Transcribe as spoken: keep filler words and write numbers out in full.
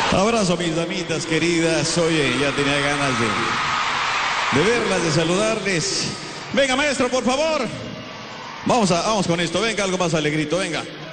Abrazo a mis damitas queridas. Oye, ya tenía ganas de, de verlas, de saludarles. Venga, maestro, por favor. Vamos, a, vamos con esto. Venga, algo más alegrito, venga.